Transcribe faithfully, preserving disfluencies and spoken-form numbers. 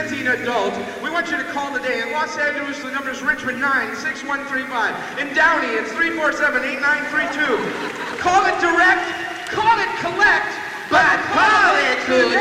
seventeen adult. We want you to call today. In Los Angeles, the number is Richmond nine six one three five. In Downey, it's three four seven eight nine three two. Call it direct, call it collect, but call it today.